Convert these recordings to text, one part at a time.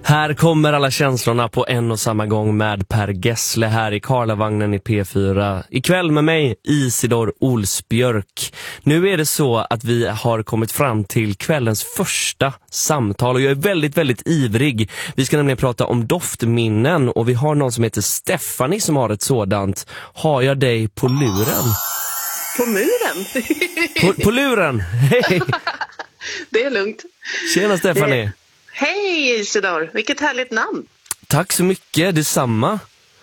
Här kommer alla känslorna på en och samma gång med Per Gessle här i Karlavagnen i P4. Ikväll med mig, Isidor Olsbjörk. Nu är det så att vi har kommit fram till kvällens första samtal och jag är väldigt, väldigt ivrig. Vi ska nämligen prata om doftminnen och vi har någon som heter Stephanie som har ett sådant. Har jag dig på luren? På muren? På luren, hej! Det är lugnt. Tjena Stephanie. Hej Isidor, vilket härligt namn. Tack så mycket, detsamma.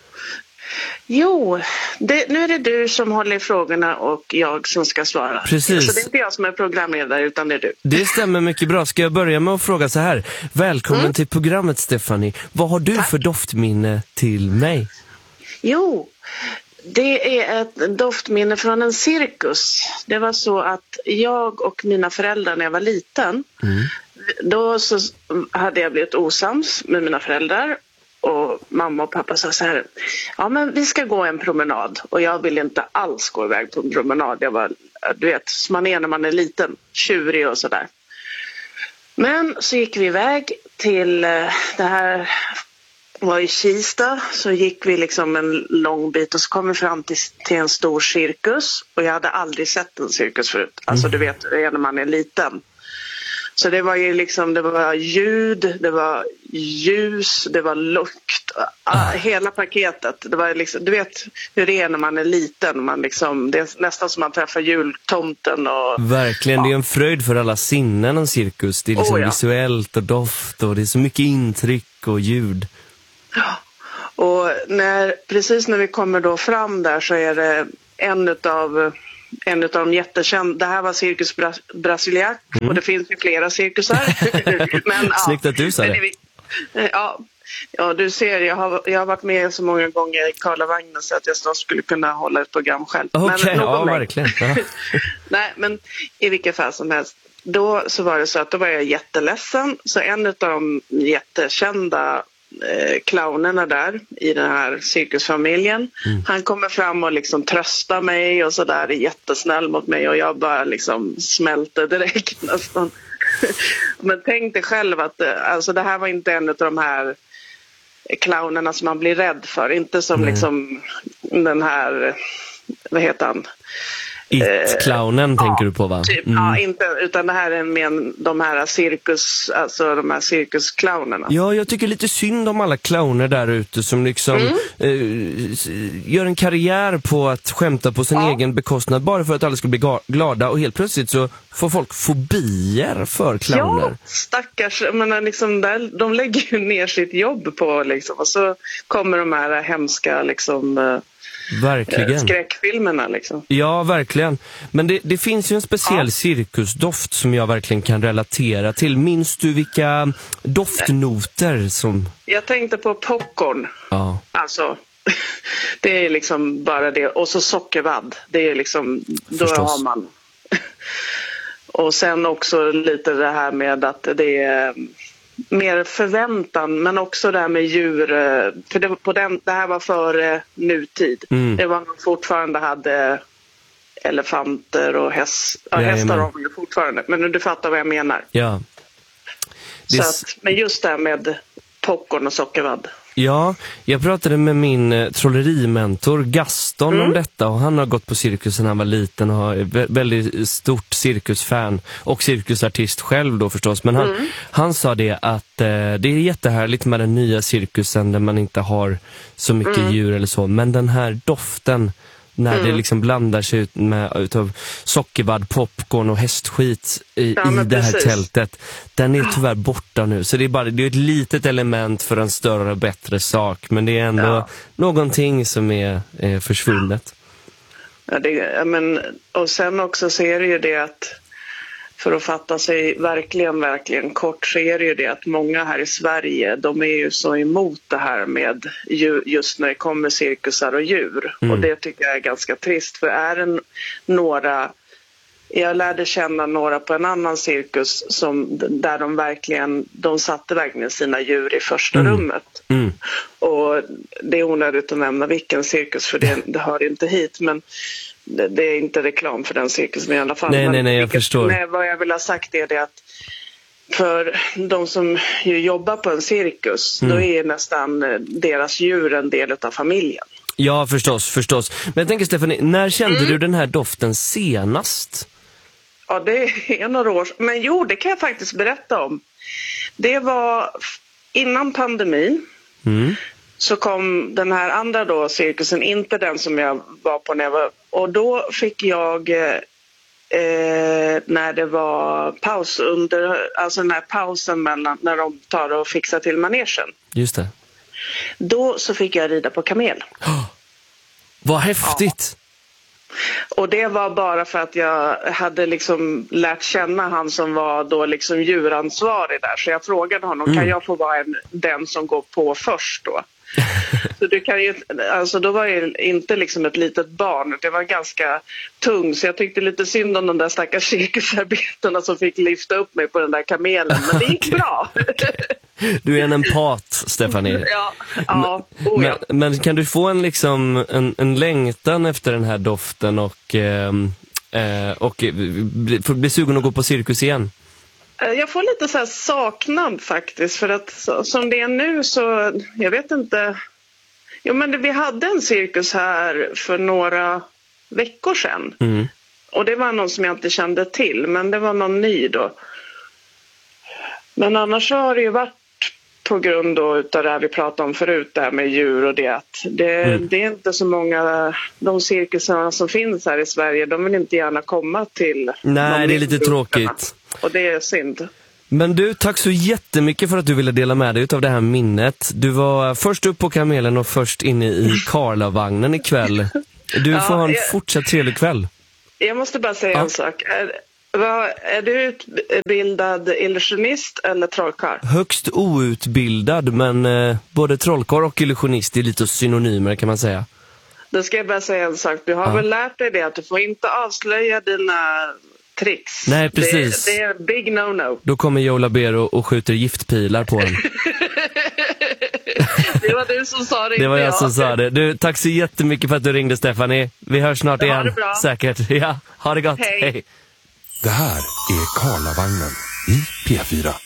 Jo, nu är det du som håller i frågorna och jag som ska svara. Precis. Så det är inte jag som är programledare utan det är du. Det stämmer mycket bra. Ska jag börja med att fråga så här. Välkommen till programmet Stephanie. Vad har du för doftminne till mig? Jo, det är ett doftminne från en cirkus. Det var så att jag och mina föräldrar när jag var liten, då så hade jag blivit osams med mina föräldrar. Och mamma och pappa sa så här: ja men vi ska gå en promenad. Och jag ville inte alls gå iväg på en promenad. Jag var, du vet, som man är när man är liten, tjurig och sådär. Men så gick vi iväg till det här, var i Kista. Så gick vi liksom en lång bit och så kom vi fram till en stor cirkus. Och jag hade aldrig sett en cirkus förut. Alltså du vet, det är när man är liten. Så det var ju liksom, det var ljud, det var ljus, det var lukt, hela paketet. Det var liksom, du vet hur det är när man är liten, man liksom, det är nästan som man träffar jultomten och... Verkligen, det är en fröjd för alla sinnen en cirkus. Det är liksom visuellt och doft och det är så mycket intryck och ljud. Ja, och precis när vi kommer då fram där så är det en utav de jättekända, det här var Cirkus Brasiliac och det finns ju flera cirkusar. Men, snyggt att du sa det. Ja, du ser, jag har varit med så många gånger i Karlavagnen så att jag snart skulle kunna hålla ett program själv. Okej, ja verkligen. Ja. Nej, men i vilket fall som helst. Då så var det så att då var jag jätteledsen. Så en av de jättekända clownerna där i den här cirkusfamiljen, han kommer fram och liksom tröstar mig och sådär, är jättesnäll mot mig och jag bara liksom smälter direkt nästan. Men tänk dig själv att alltså det här var inte en av de här clownerna som man blir rädd för, inte som liksom den här, vad heter han? It-clownen tänker du på, va? Typ, ja, inte, utan det här är med de här cirkusclownerna. Ja, jag tycker lite synd om alla clowner där ute som liksom gör en karriär på att skämta på sin egen bekostnad bara för att alla ska bli glada och helt plötsligt så får folk fobier för clowner. Ja, stackars, men liksom de lägger ju ner sitt jobb på liksom, och så kommer de här hemska liksom... Verkligen. Skräckfilmerna liksom. Ja, verkligen. Men det finns ju en speciell cirkusdoft som jag verkligen kan relatera till. Minns du vilka doftnoter som... Jag tänkte på popcorn. Ja. Alltså, det är liksom bara det. Och så sockervadd. Det är liksom, då har man... Och sen också lite det här med att det är... mer förväntan, men också det här med djur, för det här var före nutid. Det var nog fortfarande hade elefanter och hästar har man ju fortfarande, men du fattar vad jag menar. Ja. Men just det här med popcorn och sockervadd. Ja, jag pratade med min trollerimentor Gaston om detta och han har gått på cirkus när han var liten och är väldigt stort cirkusfan och cirkusartist själv då förstås. Men han sa det att det är jättehärligt med den nya cirkusen där man inte har så mycket djur eller så, men den här doften när det liksom blandar sig ut utav sockervadd, popcorn och hästskit i det här tältet. Den är tyvärr borta nu. Så det är ett litet element för en större och bättre sak. Men det är ändå någonting som är försvunnet. Ja, och sen också så är det ju det att för att fatta sig verkligen kort så är det ju det att många här i Sverige, de är ju så emot det här med just när det kommer cirkusar och djur. Och det tycker jag är ganska trist, för är det några... Jag lärde känna några på en annan cirkus där de satte verkligen sina djur i första rummet. Och det är onödigt att nämna vilken cirkus, för det hör inte hit, men det är inte reklam för den cirkusen i alla fall. Nej, jag förstår. Nej, vad jag vill ha sagt är det att För de som ju jobbar på en cirkus, då är nästan deras djur en del av familjen. Ja, förstås. Men jag tänker, Stefanie, när kände du den här doften senast? Ja, det är några år. Men jo, det kan jag faktiskt berätta om. Det var innan pandemin. Så kom den här andra då, cirkusen, inte den som jag var på när jag var. Och då fick jag, när det var paus alltså den här pausen mellan, när de tar och fixar till manegen. Just det. Då så fick jag rida på kamel. Vad häftigt! Ja. Och det var bara för att jag hade liksom lärt känna han som var då liksom djuransvarig där. Så jag frågade honom, kan jag få vara den som går på först då? Så du kan ju, alltså då var jag inte liksom ett litet barn, det var ganska tung, så jag tyckte lite synd om de där stackars cirkusarbetarna som fick lyfta upp mig på den där kamelen, men det gick bra. Du är en empat, Stefanie. Ja. Men kan du få en längtan efter den här doften och bli sugen att gå på cirkus igen? Jag får lite så här saknad faktiskt, för att som det är nu så, jag vet inte. Jo, men vi hade en cirkus här för några veckor sedan. Och det var någon som jag inte kände till, men det var någon ny då. Men annars har det ju varit på grund då utav det här vi pratade om förut, där med djur och det att det är inte så många, de cirkusarna som finns här i Sverige, de vill inte gärna komma till. Nej, det är lite tråkigt. Och det är synd. Men du, tack så jättemycket för att du ville dela med dig av det här minnet. Du var först upp på kamelen och först inne i Karlavagnen ikväll. Du får ha en fortsatt trevlig kväll. Jag måste bara säga en sak. Är du utbildad illusionist eller trollkarl? Högst outbildad, men både trollkarl och illusionist är lite synonymer, kan man säga. Då ska jag bara säga en sak. Du har väl lärt dig det, att du får inte avslöja dina tricks. Nej, precis. Det är big no-no. Då kommer Joe Labero och skjuter giftpilar på en. Det var du som sa det. Det var jag som sa det. Du, tack så jättemycket för att du ringde, Stefanie. Vi hörs snart igen. Ha det bra. Säkert. Ja, ha det gott. Hej. Det här är Karlavagnen i P4.